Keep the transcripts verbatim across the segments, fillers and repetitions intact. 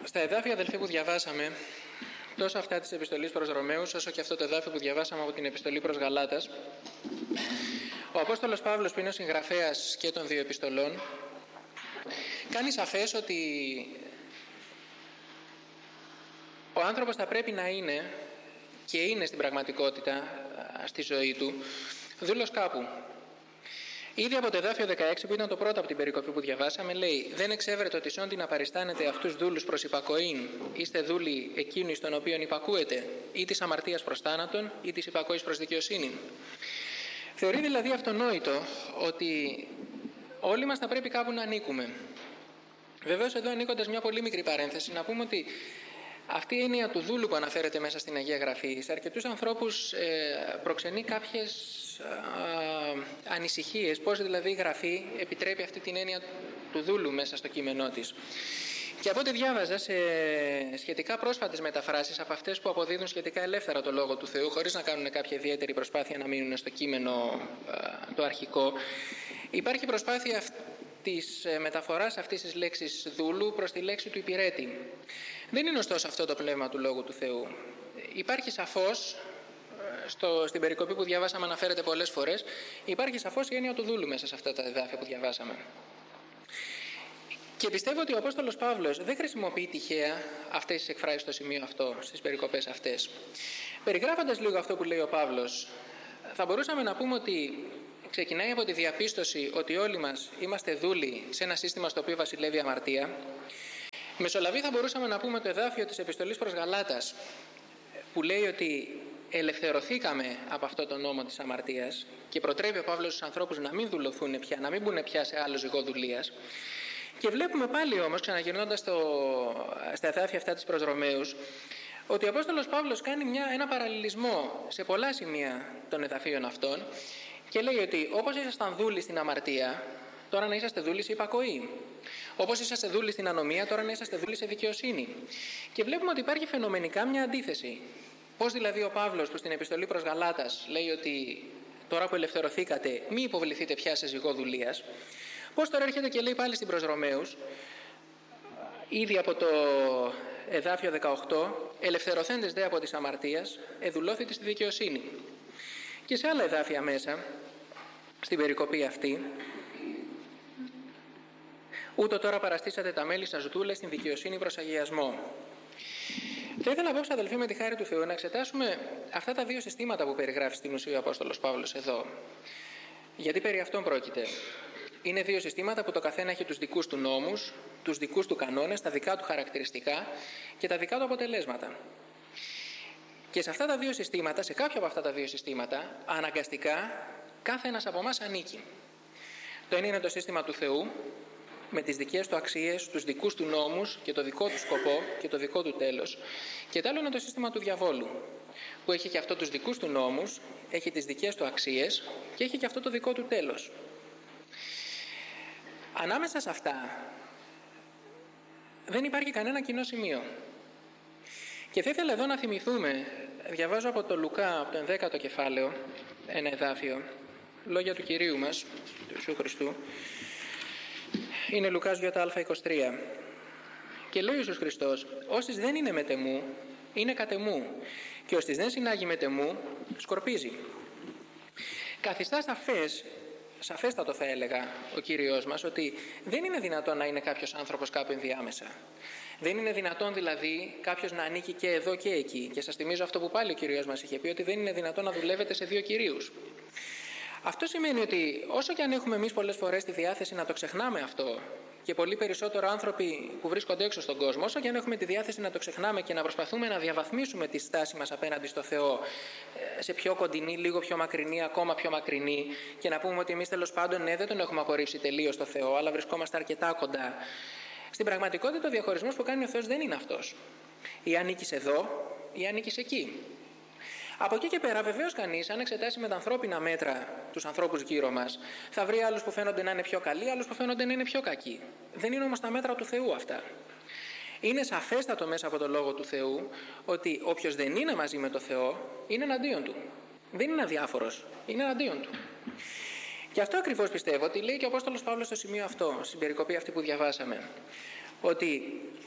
Στα εδάφια, αδελφοί, που διαβάσαμε, τόσο αυτά της επιστολής προς Ρωμαίους, όσο και αυτό το εδάφιο που διαβάσαμε από την επιστολή προς Γαλάτας, ο Απόστολος Παύλος, που είναι ο συγγραφέας και των δύο επιστολών, κάνει σαφές ότι ο άνθρωπος θα πρέπει να είναι, και είναι στην πραγματικότητα στη ζωή του, δούλος κάπου. Ήδη από το εδάφιο δεκαέξι, που ήταν το πρώτο από την περικοπή που διαβάσαμε, λέει: «Δεν εξέβρετε ότι σώντιν να παριστάνετε αυτούς δούλους προς υπακοήν, είστε δούλοι εκείνοι στον οποίον υπακούετε, ή της αμαρτίας προς θάνατον, ή της υπακοής προς δικαιοσύνη». Θεωρεί δηλαδή αυτονόητο ότι όλοι μας θα πρέπει κάπου να ανήκουμε. Βεβαίως, εδώ ανήκοντας μια πολύ μικρή παρένθεση, να πούμε ότι αυτή η έννοια του δούλου που αναφέρεται μέσα στην Αγία Γραφή σε αρκετούς ανθρώπους ε, προξενεί κάποιες ε, ανησυχίες. Πώς δηλαδή η Γραφή επιτρέπει αυτή την έννοια του δούλου μέσα στο κείμενό της. Και από ό,τι διάβαζα σε σχετικά πρόσφατες μεταφράσεις, από αυτές που αποδίδουν σχετικά ελεύθερα το Λόγο του Θεού, χωρίς να κάνουν κάποια ιδιαίτερη προσπάθεια να μείνουν στο κείμενο ε, το αρχικό, υπάρχει προσπάθεια της μεταφοράς αυτής της λέξης δούλου προς τη λέξη του υπηρέτη. Δεν είναι ωστόσο αυτό το πνεύμα του Λόγου του Θεού. Υπάρχει σαφώς, στο, στην περικοπή που διαβάσαμε αναφέρεται πολλές φορές, υπάρχει σαφώς η έννοια του δούλου μέσα σε αυτά τα εδάφια που διαβάσαμε. Και πιστεύω ότι ο Απόστολος Παύλος δεν χρησιμοποιεί τυχαία αυτές τις εκφράσεις στο σημείο αυτό, στις περικοπές αυτές. Περιγράφοντας λίγο αυτό που λέει ο Παύλος, θα μπορούσαμε να πούμε ότι ξεκινάει από τη διαπίστωση ότι όλοι μας είμαστε δούλοι σε ένα σύστημα στο οποίο βασιλεύει η αμαρτία. Μεσολαβεί θα μπορούσαμε να πούμε το εδάφιο της επιστολής προς Γαλάτας, που λέει ότι ελευθερωθήκαμε από αυτό το νόμο της αμαρτίας και προτρέπει ο Παύλος στους ανθρώπους να μην δουλωθούν πια, να μην μπουν πια σε άλλο ζυγό δουλείας. Και βλέπουμε πάλι όμως, ξαναγυρνώντας στο, στα εδάφια αυτά της προς Ρωμαίους, ότι ο Απόστολος Παύλος κάνει μια, ένα παραλληλισμό σε πολλά σημεία των εδαφίων αυτών και λέει ότι όπως ήσασταν δούλοι στην αμαρτία, τώρα να είσαστε δούλοι σε υπακοή. Όπως είσαστε δούλοι στην ανομία, τώρα να είσαστε δούλοι σε δικαιοσύνη. Και βλέπουμε ότι υπάρχει φαινομενικά μια αντίθεση. Πώς δηλαδή ο Παύλος, που στην επιστολή προς Γαλάτας λέει ότι τώρα που ελευθερωθήκατε, μη υποβληθείτε πια σε ζυγό δουλείας, πώς τώρα έρχεται και λέει πάλι στην προς Ρωμαίους, ήδη από το εδάφιο δεκαοκτώ, ελευθερωθέντες δε από της αμαρτίας, εδουλώθητε στη δικαιοσύνη. Και σε άλλα εδάφια μέσα, στην περικοπή αυτή, ούτω τώρα παραστήσατε τα μέλη σας δούλες στην δικαιοσύνη προς αγιασμό. Θα ήθελα απόψε, αδελφοί, με τη χάρη του Θεού, να εξετάσουμε αυτά τα δύο συστήματα που περιγράφει στην ουσία ο Απόστολος Παύλος εδώ. Γιατί περί αυτών πρόκειται. Είναι δύο συστήματα που το καθένα έχει τους δικούς του νόμους, τους δικούς του κανόνες, τα δικά του χαρακτηριστικά και τα δικά του αποτελέσματα. Και σε αυτά τα δύο συστήματα, σε κάποια από αυτά τα δύο συστήματα, αναγκαστικά κάθε ένας από εμάς ανήκει. Το ένα είναι το σύστημα του Θεού, με τις δικές του αξίες, τους δικούς του νόμους και το δικό του σκοπό και το δικό του τέλος. Και το άλλο είναι το σύστημα του διαβόλου, που έχει και αυτό τους δικούς του νόμους, έχει τις δικές του αξίες και έχει και αυτό το δικό του τέλος. Ανάμεσα σε αυτά δεν υπάρχει κανένα κοινό σημείο. Και θα ήθελα εδώ να θυμηθούμε, διαβάζω από το Λουκά, από το ενδέκατο κεφάλαιο, ένα εδάφιο, λόγια του Κυρίου μας, του Ιησού Χριστού. Είναι Λουκάς Ι Α είκοσι τρία. Και λέει ο Ιησούς Χριστός: «Όσις δεν είναι μετεμού, είναι κατεμού, και όσις δεν συνάγει μετεμού, σκορπίζει». Καθιστά σαφές, σαφέστατο θα έλεγα ο Κύριος μας, ότι δεν είναι δυνατόν να είναι κάποιος άνθρωπος κάπου ενδιάμεσα. Δεν είναι δυνατόν δηλαδή κάποιος να ανήκει και εδώ και εκεί. Και σας θυμίζω αυτό που πάλι ο Κύριος μας είχε πει, ότι δεν είναι δυνατόν να δουλεύετε σε δύο κυρίους. Αυτό σημαίνει ότι όσο και αν έχουμε εμείς πολλές φορές τη διάθεση να το ξεχνάμε αυτό, και πολύ περισσότερο άνθρωποι που βρίσκονται έξω στον κόσμο, όσο και αν έχουμε τη διάθεση να το ξεχνάμε και να προσπαθούμε να διαβαθμίσουμε τη στάση μας απέναντι στο Θεό σε πιο κοντινή, λίγο πιο μακρινή, ακόμα πιο μακρινή, και να πούμε ότι εμείς τέλος πάντων ναι, δεν τον έχουμε απορρίψει τελείως το Θεό, αλλά βρισκόμαστε αρκετά κοντά. Στην πραγματικότητα ο διαχωρισμός που κάνει ο Θεός δεν είναι αυτός. Ή ανήκεις εδώ ή ανήκεις εκεί. Από εκεί και πέρα, βεβαίως κανείς, αν εξετάσει με τα ανθρώπινα μέτρα τους ανθρώπους γύρω μας, θα βρει άλλους που φαίνονται να είναι πιο καλοί, άλλους που φαίνονται να είναι πιο κακοί. Δεν είναι όμως τα μέτρα του Θεού αυτά. Είναι σαφέστατο μέσα από το Λόγο του Θεού ότι όποιος δεν είναι μαζί με το Θεό είναι εναντίον του. Δεν είναι αδιάφορος, είναι εναντίον του. Και αυτό ακριβώς πιστεύω ότι λέει και ο Απόστολος Παύλος στο σημείο αυτό, στην περικοπή αυτή που διαβάσαμε. Ότι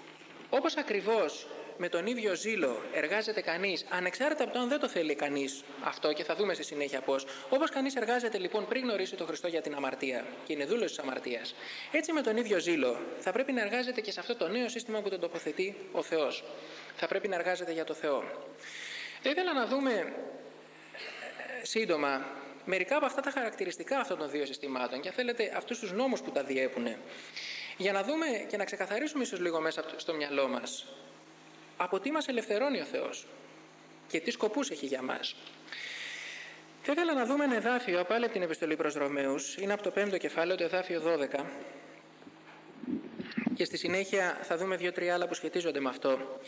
Όπως ακριβώς με τον ίδιο ζήλο εργάζεται κανείς, ανεξάρτητα από το αν δεν το θέλει κανείς αυτό, και θα δούμε στη συνέχεια πώς. Όπως κανείς εργάζεται λοιπόν πριν γνωρίσει τον Χριστό για την αμαρτία και είναι δούλος της αμαρτίας, έτσι με τον ίδιο ζήλο θα πρέπει να εργάζεται και σε αυτό το νέο σύστημα που τον τοποθετεί ο Θεός. Θα πρέπει να εργάζεται για το Θεό. Θα ήθελα να δούμε σύντομα μερικά από αυτά τα χαρακτηριστικά αυτών των δύο συστημάτων και αν θέλετε αυτούς τους νόμους που τα διέπουν, για να δούμε και να ξεκαθαρίσουμε ίσως λίγο μέσα στο μυαλό μας από τι μας ελευθερώνει ο Θεός και τι σκοπούς έχει για μας. Θα ήθελα να δούμε ένα εδάφιο πάλι από την Επιστολή προς Ρωμαίους, είναι από το πέμπτο κεφάλαιο, το εδάφιο δώδεκα, και στη συνέχεια θα δούμε δύο-τρία άλλα που σχετίζονται με αυτό.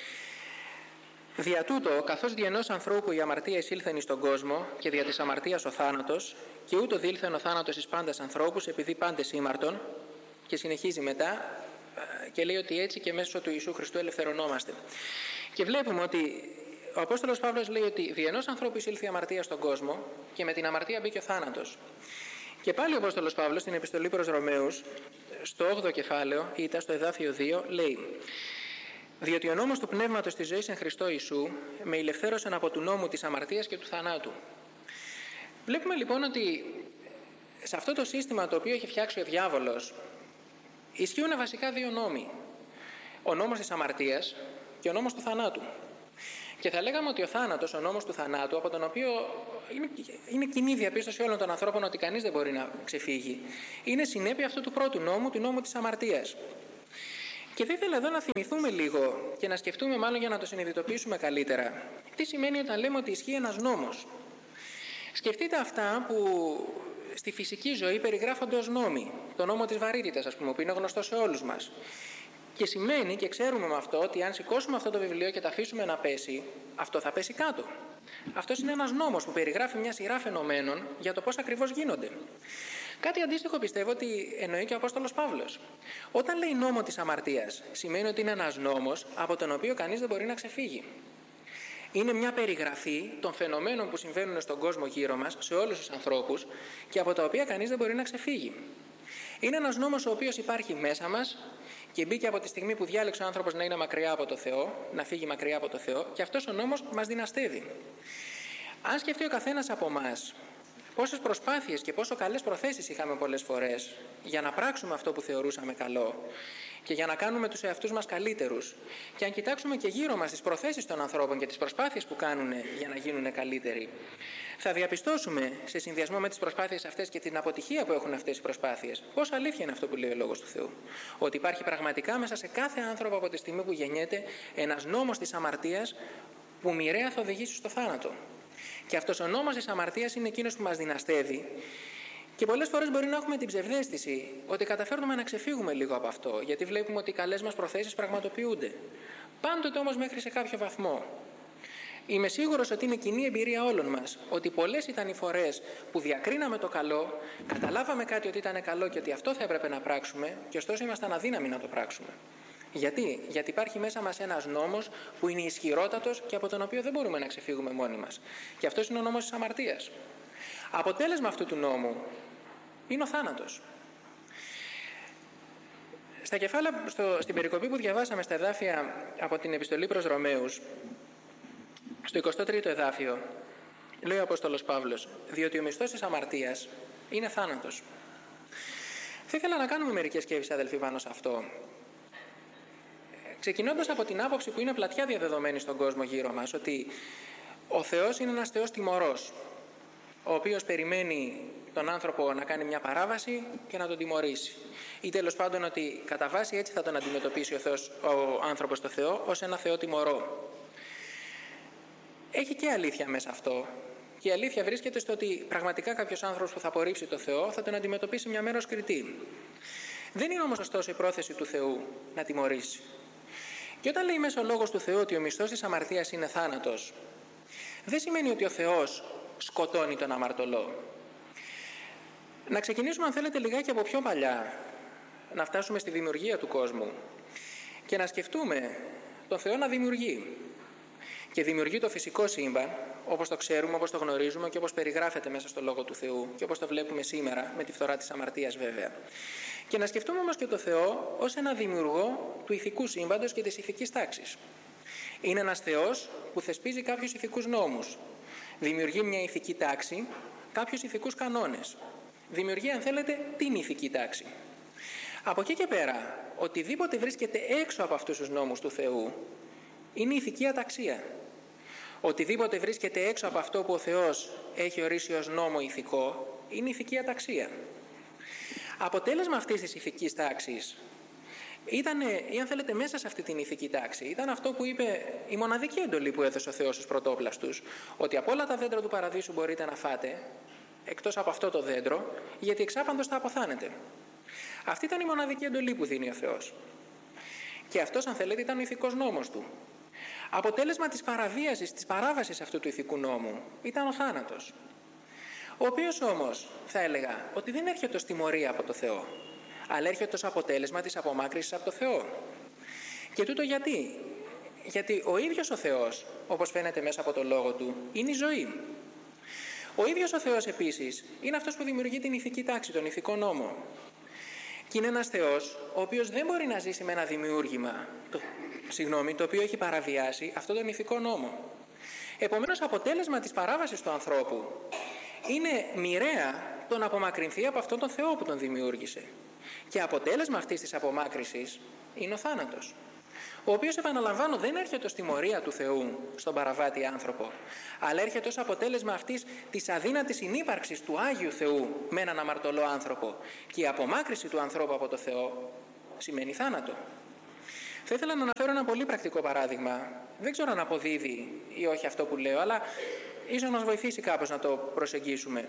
Δια τούτο, καθώς δι' ενός ανθρώπου η αμαρτία εισήλθεν εις τον κόσμο και δια της αμαρτίας ο θάνατος, και ούτω δήλθεν ο θάνατος εις πάντας ανθρώπους, επειδή πάντες ήμαρτον, και συνεχίζει μετά και λέει ότι έτσι και μέσω του Ιησού Χριστού ελευθερωνόμαστε. Και βλέπουμε ότι ο Απόστολος Παύλος λέει ότι δι' ενός ανθρώπου εισήλθε η αμαρτία στον κόσμο και με την αμαρτία μπήκε ο θάνατος. Και πάλι ο Απόστολος Παύλος στην Επιστολή προς Ρωμαίους, στο όγδοο κεφάλαιο, ή στο εδάφιο δύο, λέει: «Διότι ο νόμος του πνεύματος της ζωής εν Χριστώ Ιησού με ελευθέρωσαν από του νόμου της αμαρτίας και του θανάτου». Βλέπουμε λοιπόν ότι σε αυτό το σύστημα το οποίο έχει φτιάξει ο διάβολος ισχύουν βασικά δύο νόμοι. Ο νόμος της αμαρτίας και ο νόμος του θανάτου. Και θα λέγαμε ότι ο θάνατος, ο νόμος του θανάτου, από τον οποίο είναι, είναι κοινή διαπίστωση όλων των ανθρώπων ότι κανείς δεν μπορεί να ξεφύγει, είναι συνέπεια αυτού του πρώτου νόμου, του νόμου της αμαρτίας. Και θα ήθελα εδώ να θυμηθούμε λίγο και να σκεφτούμε, μάλλον για να το συνειδητοποιήσουμε καλύτερα, τι σημαίνει όταν λέμε ότι ισχύει ένας νόμος. Σκεφτείτε αυτά που στη φυσική ζωή περιγράφονται ως νόμοι. Το νόμο της βαρύτητας, ας πούμε, που είναι γνωστό σε όλους μας. Και σημαίνει, και ξέρουμε με αυτό, ότι αν σηκώσουμε αυτό το βιβλίο και τα αφήσουμε να πέσει, αυτό θα πέσει κάτω. Αυτός είναι ένας νόμος που περιγράφει μια σειρά φαινομένων για το πώς ακριβώς γίνονται. Κάτι αντίστοιχο πιστεύω ότι εννοεί και ο Απόστολος Παύλος. Όταν λέει νόμο της αμαρτίας, σημαίνει ότι είναι ένας νόμος από τον οποίο κανείς δεν μπορεί να ξεφύγει. Είναι μια περιγραφή των φαινομένων που συμβαίνουν στον κόσμο γύρω μας, σε όλους τους ανθρώπους, και από τα οποία κανείς δεν μπορεί να ξεφύγει. Είναι ένας νόμος ο οποίος υπάρχει μέσα μας και μπήκε από τη στιγμή που διάλεξε ο άνθρωπος να είναι μακριά από το Θεό, να φύγει μακριά από το Θεό, και αυτός ο νόμος μας δυναστεύει. Αν σκεφτεί ο καθένας από εμάς πόσες προσπάθειες και πόσο καλές προθέσεις είχαμε πολλές φορές για να πράξουμε αυτό που θεωρούσαμε καλό και για να κάνουμε τους εαυτούς μας καλύτερους, και αν κοιτάξουμε και γύρω μας τις προθέσεις των ανθρώπων και τις προσπάθειες που κάνουν για να γίνουν καλύτεροι, θα διαπιστώσουμε σε συνδυασμό με τις προσπάθειες αυτές και την αποτυχία που έχουν αυτές οι προσπάθειες, πόσο αλήθεια είναι αυτό που λέει ο Λόγος του Θεού. Ότι υπάρχει πραγματικά μέσα σε κάθε άνθρωπο από τη στιγμή που γεννιέται ένας νόμος της αμαρτίας που μοιραία θα οδηγήσει στο θάνατο. Και αυτός ο νόμος της αμαρτίας είναι εκείνος που μας δυναστεύει, και πολλές φορές μπορεί να έχουμε την ψευδαίσθηση ότι καταφέρνουμε να ξεφύγουμε λίγο από αυτό, γιατί βλέπουμε ότι οι καλές μας προθέσεις πραγματοποιούνται. Πάντοτε όμως μέχρι σε κάποιο βαθμό. Είμαι σίγουρος ότι είναι κοινή εμπειρία όλων μας, ότι πολλές ήταν οι φορές που διακρίναμε το καλό, καταλάβαμε κάτι ότι ήταν καλό και ότι αυτό θα έπρεπε να πράξουμε, και ωστόσο ήμασταν αδύναμοι να το πράξουμε. Γιατί? Γιατί υπάρχει μέσα μας ένας νόμος που είναι ισχυρότατος και από τον οποίο δεν μπορούμε να ξεφύγουμε μόνοι μας. Και αυτός είναι ο νόμος της αμαρτίας. Αποτέλεσμα αυτού του νόμου είναι ο θάνατος. Στα κεφάλαια, στο, στην περικοπή που διαβάσαμε στα εδάφια από την Επιστολή προς Ρωμαίους, στο εικοστό τρίτο εδάφιο, λέει ο Απόστολος Παύλος: «Διότι ο μισθός της αμαρτίας είναι θάνατος». Θα ήθελα να κάνουμε μερικές σκέψεις, αδελφοί, πάνω σε αυτό. Ξεκινώντας από την άποψη που είναι πλατιά διαδεδομένη στον κόσμο γύρω μας, ότι ο Θεός είναι ένας Θεός τιμωρός, ο οποίος περιμένει τον άνθρωπο να κάνει μια παράβαση και να τον τιμωρήσει. Ή τέλος πάντων ότι κατά βάση έτσι θα τον αντιμετωπίσει ο, Θεός, ο άνθρωπος το Θεό, ως ένα Θεό τιμωρό. Έχει και αλήθεια μέσα αυτό. Και η αλήθεια βρίσκεται στο ότι πραγματικά κάποιος άνθρωπος που θα απορρίψει το Θεό θα τον αντιμετωπίσει μια μέρα ως κριτή. Δεν είναι όμως ωστόσο η πρόθεση του Θεού να τιμωρήσει. Και όταν λέει μέσα ο Λόγος του Θεού ότι ο μισθός της αμαρτίας είναι θάνατος, δεν σημαίνει ότι ο Θεός σκοτώνει τον αμαρτωλό. Να ξεκινήσουμε, αν θέλετε, λιγάκι από πιο παλιά, να φτάσουμε στη δημιουργία του κόσμου και να σκεφτούμε τον Θεό να δημιουργεί. και δημιουργεί το φυσικό σύμπαν, όπως το ξέρουμε, όπως το γνωρίζουμε και όπως περιγράφεται μέσα στο Λόγο του Θεού και όπως το βλέπουμε σήμερα, με τη φθορά της αμαρτίας βέβαια. Και να σκεφτούμε όμως και το Θεό ως ένα δημιουργό του ηθικού σύμπαντος και της ηθικής τάξης. Είναι ένας Θεός που θεσπίζει κάποιους ηθικούς νόμους. Δημιουργεί μια ηθική τάξη, κάποιους ηθικούς κανόνες. Δημιουργεί, αν θέλετε, την ηθική τάξη. Από εκεί και πέρα, οτιδήποτε βρίσκεται έξω από αυτούς τους νόμους του Θεού είναι ηθική αταξία. Οτιδήποτε βρίσκεται έξω από αυτό που ο Θεός έχει ορίσει ως νόμο ηθικό είναι ηθική αταξία. Αποτέλεσμα αυτής της ηθικής τάξης ήταν, ή αν θέλετε μέσα σε αυτή την ηθική τάξη, ήταν αυτό που είπε η μοναδική εντολή που έδωσε ο Θεός στους πρωτόπλαστους, ότι από όλα τα δέντρα του παραδείσου μπορείτε να φάτε, εκτός από αυτό το δέντρο, γιατί εξάπαντος θα αποθάνετε. Αυτή ήταν η μοναδική εντολή που δίνει ο Θεός. Και αυτός, αν θέλετε, ήταν ο ηθικός νόμος του. Αποτέλεσμα της παραβίασης, της παράβασης αυτού του ηθικού νόμου ήταν ο θάνατος. Ο οποίος όμως θα έλεγα ότι δεν έρχεται ως τιμωρία από το Θεό, αλλά έρχεται ως αποτέλεσμα της απομάκρυσης από το Θεό. Και τούτο γιατί? Γιατί ο ίδιος ο Θεός, όπως φαίνεται μέσα από το λόγο του, είναι η ζωή. Ο ίδιος ο Θεός επίσης είναι αυτός που δημιουργεί την ηθική τάξη, τον ηθικό νόμο. Και είναι ένας Θεός ο οποίος δεν μπορεί να ζήσει με ένα δημιούργημα, το, συγγνώμη, το οποίο έχει παραβιάσει αυτόν τον ηθικό νόμο. Επομένως, αποτέλεσμα της παράβασης του ανθρώπου είναι μοιραία το να απομακρυνθεί από αυτόν τον Θεό που τον δημιούργησε. Και αποτέλεσμα αυτής της απομάκρυσης είναι ο θάνατος, ο οποίος, επαναλαμβάνω, δεν έρχεται ως τιμωρία του Θεού στον παραβάτη άνθρωπο, αλλά έρχεται ως αποτέλεσμα αυτής της αδύνατης συνύπαρξης του Άγιου Θεού με έναν αμαρτωλό άνθρωπο. Και η απομάκρυση του ανθρώπου από το Θεό σημαίνει θάνατο. Θα ήθελα να αναφέρω ένα πολύ πρακτικό παράδειγμα. Δεν ξέρω αν αποδίδει ή όχι αυτό που λέω, αλλά ίσως να μας βοηθήσει κάπως να το προσεγγίσουμε.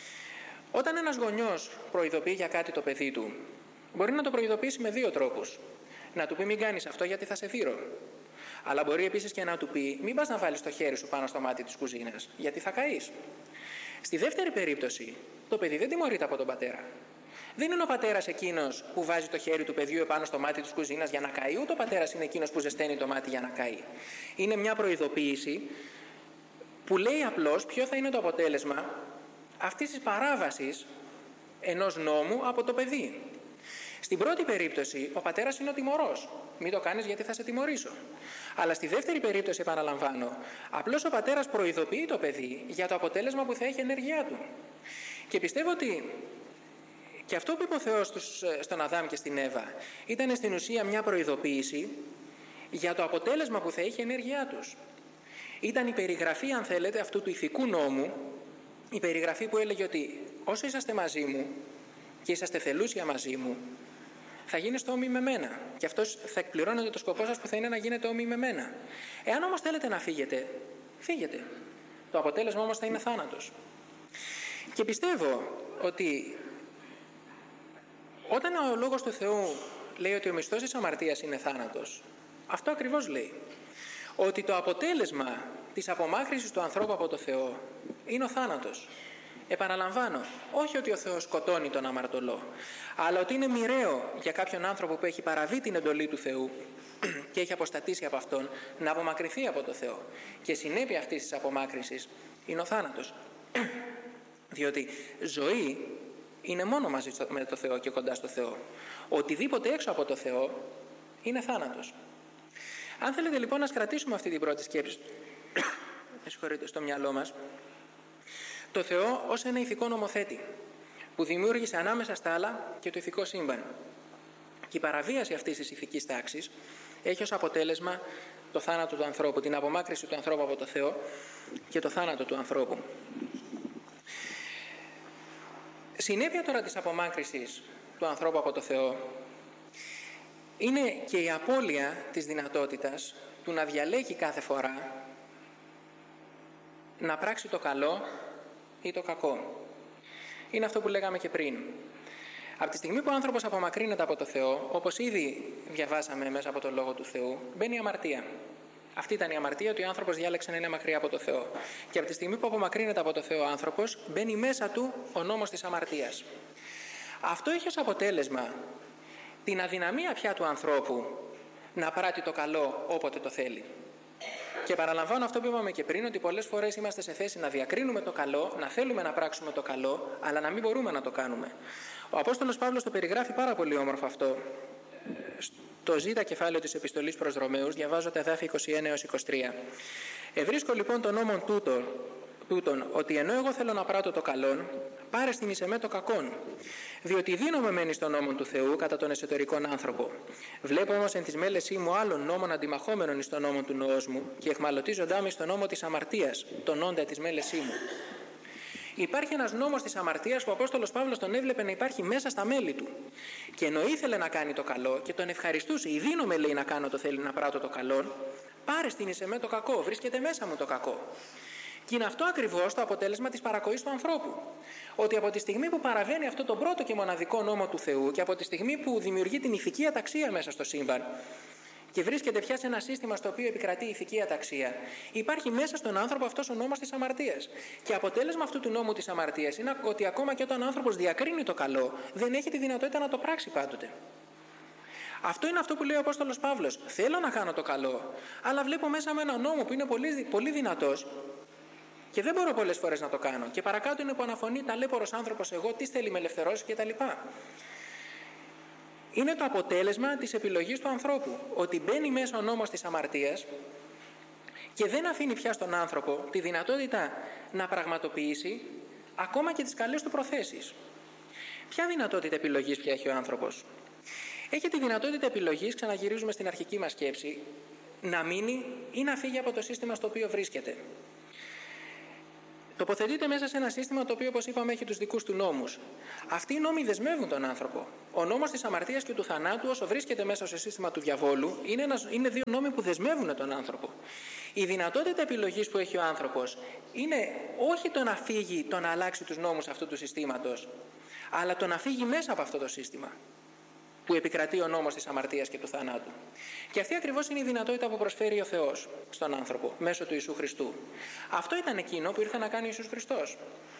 Όταν ένας γονιός προειδοποιεί για κάτι το παιδί του, μπορεί να το προειδοποιήσει με δύο τρόπους. Να του πει μην κάνεις αυτό γιατί θα σε δείρω. Αλλά μπορεί επίσης και να του πει μην πας να βάλεις το χέρι σου πάνω στο μάτι της κουζίνας γιατί θα καείς. Στη δεύτερη περίπτωση το παιδί δεν τιμωρείται από τον πατέρα. Δεν είναι ο πατέρας εκείνος που βάζει το χέρι του παιδιού επάνω στο μάτι της κουζίνας για να καεί, ούτε ο πατέρας είναι εκείνος που ζεσταίνει το μάτι για να καεί. Είναι μια προειδοποίηση που λέει απλώς ποιο θα είναι το αποτέλεσμα αυτής της παράβασης ενός νόμου από το παιδί. Στην πρώτη περίπτωση, ο πατέρας είναι ο τιμωρός. Μην το κάνεις γιατί θα σε τιμωρήσω. Αλλά στη δεύτερη περίπτωση, επαναλαμβάνω, απλώς ο πατέρας προειδοποιεί το παιδί για το αποτέλεσμα που θα έχει η ενέργειά του. Και πιστεύω ότι και αυτό που είπε ο Θεός στον Αδάμ και στην Εύα ήταν στην ουσία μια προειδοποίηση για το αποτέλεσμα που θα έχει η ενέργειά τους. Ήταν η περιγραφή, αν θέλετε, αυτού του ηθικού νόμου, η περιγραφή που έλεγε ότι όσο είσαστε μαζί μου και είσαστε θελούσια μαζί μου, θα γίνεστε όμοιοι με μένα. Και αυτός θα εκπληρώνετε το σκοπό σας που θα είναι να γίνετε όμοιοι με μένα. Εάν όμως θέλετε να φύγετε, φύγετε. Το αποτέλεσμα όμως θα είναι θάνατος. Και πιστεύω ότι όταν ο Λόγος του Θεού λέει ότι ο μισθός της αμαρτίας είναι θάνατος, αυτό ακριβώς λέει. Ότι το αποτέλεσμα της απομάκρυσης του ανθρώπου από το Θεό είναι ο θάνατος. Επαναλαμβάνω, όχι ότι ο Θεός σκοτώνει τον αμαρτωλό, αλλά ότι είναι μοιραίο για κάποιον άνθρωπο που έχει παραβεί την εντολή του Θεού και έχει αποστατήσει από Αυτόν να απομακρυνθεί από το Θεό. Και συνέπεια αυτής της απομάκρυνσης είναι ο θάνατος. Διότι ζωή είναι μόνο μαζί με το Θεό και κοντά στο Θεό. Οτιδήποτε έξω από το Θεό είναι θάνατος. Αν θέλετε λοιπόν να κρατήσουμε αυτή την πρώτη σκέψη στο μυαλό μας, το Θεό ως ένα ηθικό νομοθέτη που δημιούργησε ανάμεσα στα άλλα και το ηθικό σύμπαν. Και η παραβίαση αυτής της ηθικής τάξης έχει ως αποτέλεσμα το θάνατο του ανθρώπου, την απομάκρυνση του ανθρώπου από το Θεό και το θάνατο του ανθρώπου. Συνέπεια τώρα της απομάκρυνσης του ανθρώπου από το Θεό είναι και η απώλεια της δυνατότητας του να διαλέγει κάθε φορά να πράξει το καλό ή το κακό. Είναι αυτό που λέγαμε και πριν. Από τη στιγμή που ο άνθρωπος απομακρύνεται από το Θεό, όπως ήδη διαβάσαμε μέσα από τον Λόγο του Θεού, μπαίνει η αμαρτία. Αυτή ήταν η αμαρτία, ότι ο άνθρωπος διάλεξε να είναι μακριά από το Θεό. Και από τη στιγμή που απομακρύνεται από το Θεό ο άνθρωπος, μπαίνει μέσα του ο νόμος της αμαρτίας. Αυτό έχει ως αποτέλεσμα την αδυναμία πια του ανθρώπου να πράττει το καλό όποτε το θέλει. Και παραλαμβάνω αυτό που είπαμε και πριν, ότι πολλές φορές είμαστε σε θέση να διακρίνουμε το καλό, να θέλουμε να πράξουμε το καλό, αλλά να μην μπορούμε να το κάνουμε. Ο Απόστολος Παύλος το περιγράφει πάρα πολύ όμορφο αυτό. Στο Ζ κεφάλαιο της επιστολής προς Ρωμαίους, διαβάζω τα εδάφια είκοσι ένα έως είκοσι τρία. «Ευρίσκω λοιπόν τον νόμον τούτο, τούτον, ότι ενώ εγώ θέλω να πράττω το καλόν, πάρεστην εις εμέ το κακόν. Διότι δίνομαι μένει στον νόμον του Θεού κατά τον εσωτερικόν άνθρωπο. Βλέπω όμως εν της μέλεσή μου άλλων νόμων αντιμαχόμενων εις τον νόμον του νοός μου και εχμαλωτίζοντά με στον νόμο της αμαρτίας, τον όντα της μέλεσή μου». Υπάρχει ένας νόμος της αμαρτίας που ο Απόστολος Παύλος τον έβλεπε να υπάρχει μέσα στα μέλη του. Και ενώ ήθελε να κάνει το καλό και τον ευχαριστούσε, «Η δίνομαι», λέει, «να κάνω το θέλει, να πράττω το καλό, πάρεστην εις εμέ το κακό», βρίσκεται μέσα μου το κακό. Και είναι αυτό ακριβώς το αποτέλεσμα της παρακοής του ανθρώπου. Ότι από τη στιγμή που παραβαίνει αυτό τον πρώτο και μοναδικό νόμο του Θεού και από τη στιγμή που δημιουργεί την ηθική αταξία μέσα στο σύμπαν και βρίσκεται πια σε ένα σύστημα στο οποίο επικρατεί η ηθική αταξία, υπάρχει μέσα στον άνθρωπο αυτός ο νόμος της αμαρτίας. Και αποτέλεσμα αυτού του νόμου της αμαρτίας είναι ότι ακόμα και όταν ο άνθρωπος διακρίνει το καλό, δεν έχει τη δυνατότητα να το πράξει πάντοτε. Αυτό είναι αυτό που λέει ο Απόστολος Παύλος. Θέλω να κάνω το καλό, αλλά βλέπω μέσα με ένα νόμο που είναι πολύ, πολύ δυνατός και δεν μπορώ πολλές φορές να το κάνω. Και παρακάτω είναι που αναφωνεί ταλέπορος άνθρωπος εγώ, τι θέλει με ελευθερώσει κτλ. Είναι το αποτέλεσμα της επιλογής του ανθρώπου. Ότι μπαίνει μέσα ο νόμος της αμαρτίας και δεν αφήνει πια στον άνθρωπο τη δυνατότητα να πραγματοποιήσει ακόμα και τις καλές του προθέσεις. Ποια δυνατότητα επιλογής πια έχει ο άνθρωπος? Έχει τη δυνατότητα επιλογής, ξαναγυρίζουμε στην αρχική μας σκέψη, να μείνει ή να φύγει από το σύστημα στο οποίο βρίσκεται. Τοποθετείται μέσα σε ένα σύστημα το οποίο, όπως είπαμε, έχει τους δικούς του νόμους. Αυτοί οι νόμοι δεσμεύουν τον άνθρωπο. Ο νόμος της αμαρτίας και του θανάτου, όσο βρίσκεται μέσα στο σύστημα του διαβόλου, είναι, ένας, είναι δύο νόμοι που δεσμεύουν τον άνθρωπο. Η δυνατότητα επιλογής που έχει ο άνθρωπος είναι όχι το να φύγει, το να αλλάξει τους νόμους αυτού του συστήματος, αλλά το να φύγει μέσα από αυτό το σύστημα που επικρατεί ο νόμος της αμαρτίας και του θανάτου. Και αυτή ακριβώς είναι η δυνατότητα που προσφέρει ο Θεός στον άνθρωπο μέσω του Ιησού Χριστού. Αυτό ήταν εκείνο που ήρθε να κάνει ο Ιησούς Χριστός.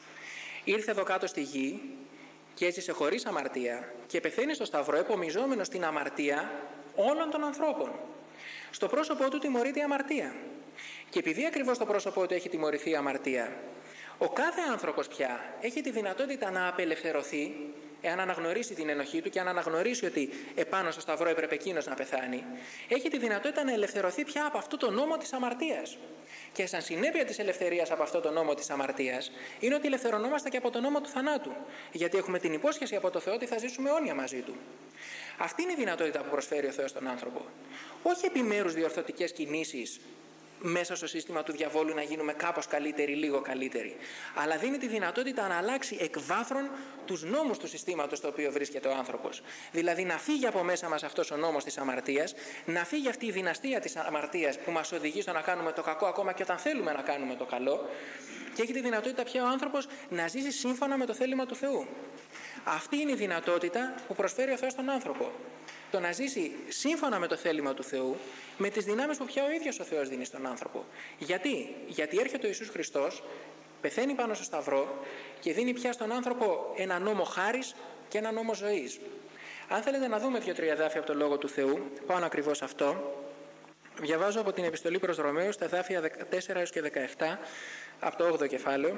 Ήρθε εδώ κάτω στη γη και έζησε χωρίς αμαρτία και πεθαίνει στο Σταυρό επομιζόμενος την αμαρτία όλων των ανθρώπων. Στο πρόσωπό του τιμωρείται η αμαρτία. Και επειδή ακριβώς στο πρόσωπό του έχει τιμωρηθεί η αμαρτία, ο κάθε άνθρωπος πια έχει τη δυνατότητα να απελευθερωθεί, εάν αναγνωρίσει την ενοχή του και αν αναγνωρίσει ότι επάνω στο Σταυρό έπρεπε εκείνος να πεθάνει, έχει τη δυνατότητα να ελευθερωθεί πια από αυτό το νόμο της αμαρτίας. Και σαν συνέπεια της ελευθερίας από αυτό το νόμο της αμαρτίας είναι ότι ελευθερωνόμαστε και από το νόμο του θανάτου. Γιατί έχουμε την υπόσχεση από το Θεό ότι θα ζήσουμε αιώνια μαζί του. Αυτή είναι η δυνατότητα που προσφέρει ο Θεός στον άνθρωπο. Όχι επιμέρους διορθωτικές κινήσεις μέσα στο σύστημα του διαβόλου να γίνουμε κάπως καλύτεροι, λίγο καλύτεροι. Αλλά δίνει τη δυνατότητα να αλλάξει εκ βάθρων τους νόμους του συστήματος στο οποίο βρίσκεται ο άνθρωπος. Δηλαδή να φύγει από μέσα μας αυτός ο νόμος της αμαρτίας, να φύγει αυτή η δυναστεία της αμαρτίας που μας οδηγεί στο να κάνουμε το κακό ακόμα και όταν θέλουμε να κάνουμε το καλό, και έχει τη δυνατότητα πια ο άνθρωπος να ζήσει σύμφωνα με το θέλημα του Θεού. Αυτή είναι η δυνατότητα που προσφέρει ο Θεός στον άνθρωπο. Το να ζήσει σύμφωνα με το θέλημα του Θεού, με τις δυνάμεις που πια ο ίδιος ο Θεός δίνει στον άνθρωπο. Γιατί? Γιατί έρχεται ο Ιησούς Χριστός, πεθαίνει πάνω στο Σταυρό και δίνει πια στον άνθρωπο ένα νόμο χάρις και ένα νόμο ζωής. Αν θέλετε να δούμε δύο-τρία εδάφια από το Λόγο του Θεού, πάνω ακριβώς αυτό, διαβάζω από την επιστολή προς Ρωμαίους, τα εδάφια δεκατέσσερα έως και δεκαεπτά, από το όγδοο κεφάλαιο.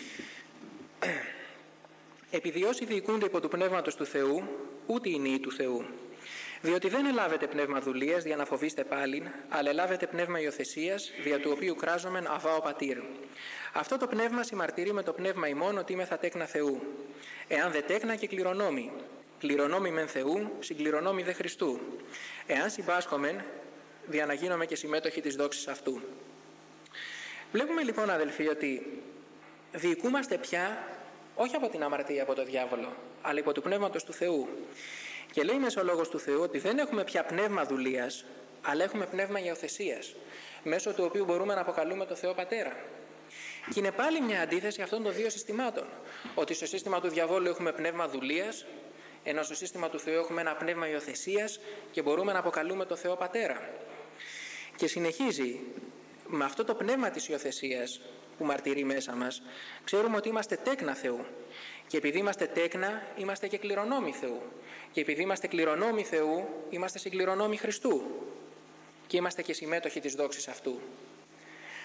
Επειδή όσοι διοικούνται υπό του πνεύματος του Θεού, ούτε είναι οι του Θεού. Διότι δεν ελάβετε πνεύμα δουλείας, δια να φοβήστε πάλιν, αλλά ελάβετε πνεύμα υιοθεσίας, δια του οποίου κράζομεν Αβά ο Πατήρ. Αυτό το πνεύμα συμμαρτυρεί με το πνεύμα ημών ότι είμαι θα τέκνα Θεού. Εάν δε τέκνα και κληρονόμοι, κληρονόμοι μεν Θεού, συγκληρονόμοι δε Χριστού. Εάν συμπάσχομεν, δια να γίνομαι και συμμέτοχοι της δόξης αυτού. Βλέπουμε λοιπόν, αδελφοί, ότι διοικούμαστε πια όχι από την αμαρτία από το διάβολο, αλλά υπό του πνεύματος του Θεού. Και λέει μέσα ο Λόγος του Θεού ότι δεν έχουμε πια πνεύμα δουλείας, αλλά έχουμε πνεύμα υιοθεσίας, μέσω του οποίου μπορούμε να αποκαλούμε το Θεό Πατέρα. Και είναι πάλι μια αντίθεση αυτών των δύο συστημάτων. Ότι στο σύστημα του διαβόλου έχουμε πνεύμα δουλείας, ενώ στο σύστημα του Θεού έχουμε ένα πνεύμα υιοθεσίας και μπορούμε να αποκαλούμε το Θεό Πατέρα. Και συνεχίζει, με αυτό το πνεύμα της υιοθεσίας που μαρτυρεί μέσα μας, ξέρουμε ότι είμαστε τέκνα Θεού. Και επειδή είμαστε τέκνα, είμαστε και κληρονόμοι Θεού. Και επειδή είμαστε κληρονόμοι Θεού, είμαστε συγκληρονόμοι Χριστού. Και είμαστε και συμμέτοχοι της δόξης αυτού.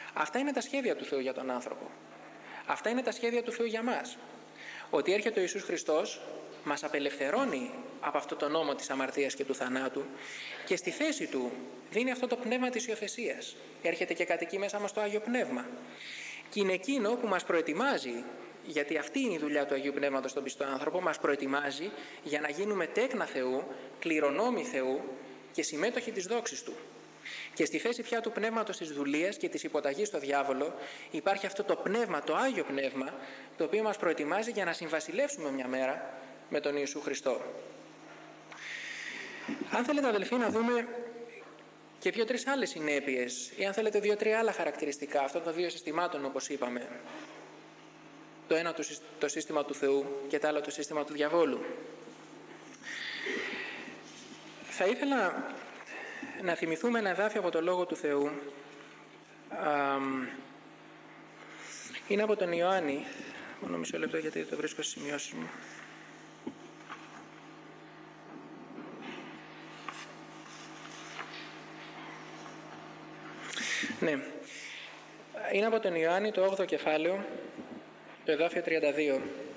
Αυτά είναι τα σχέδια του Θεού για τον άνθρωπο. Αυτά είναι τα σχέδια του Θεού για μας. Ότι έρχεται ο Ιησούς Χριστός, μας απελευθερώνει από αυτό το νόμο της αμαρτίας και του θανάτου και στη θέση του δίνει αυτό το πνεύμα της υιοθεσίας. Έρχεται και κατοικεί μέσα μας το Άγιο Πνεύμα. Και είναι εκείνο που μας προετοιμάζει, γιατί αυτή είναι η δουλειά του Αγίου Πνεύματος στον πιστό άνθρωπο, μας προετοιμάζει για να γίνουμε τέκνα Θεού, κληρονόμοι Θεού και συμμέτοχοι της δόξης Του. Και στη θέση πια του πνεύματος της δουλείας και της υποταγής στο διάβολο υπάρχει αυτό το πνεύμα, το Άγιο Πνεύμα, το οποίο μας προετοιμάζει για να συμβασιλεύσουμε μια μέρα με τον Ιησού Χριστό. Αν θέλετε, αδελφοί, να δούμε και δύο-τρεις άλλες συνέπειες ή αν θέλετε δύο-τρία άλλα χαρακτηριστικά αυτών των δύο συστημάτων, όπως είπαμε. Το ένα το σύστημα του Θεού και το άλλο το σύστημα του διαβόλου. Θα ήθελα να θυμηθούμε ένα εδάφιο από το Λόγο του Θεού. Είναι από τον Ιωάννη. Μόνο μισό λεπτό γιατί το βρίσκω στις σημειώσεις μου. Ναι. Είναι από τον Ιωάννη το όγδοο κεφάλαιο, το εδάφιο τριάντα δύο.